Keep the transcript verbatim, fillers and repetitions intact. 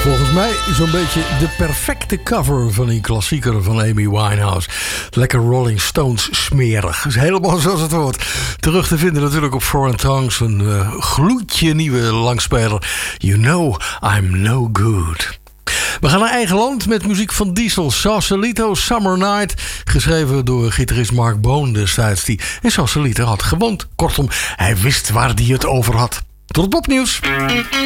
Volgens mij zo'n beetje de perfecte cover van die klassieker van Amy Winehouse. Lekker Rolling Stones smerig. Is helemaal zoals het hoort. Terug te vinden natuurlijk op Foreign Tongues. Een uh, gloedje nieuwe langspeler. You know I'm no good. We gaan naar eigen land met muziek van Diesel. Sausalito Summer Night. Geschreven door gitarist Mark Boone destijds. Die in Sausalito had gewoond. Kortom, hij wist waar hij het over had. Tot het popnieuws.